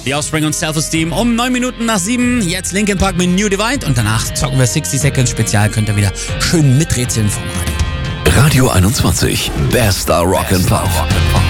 The Offspring und Self-Esteem um 9 Minuten nach 7. Jetzt Linkin Park mit New Divide und danach zocken wir 60 Seconds Spezial. Könnt ihr wieder schön miträtseln vom Radio. Radio 21, Bester Rock and Pop.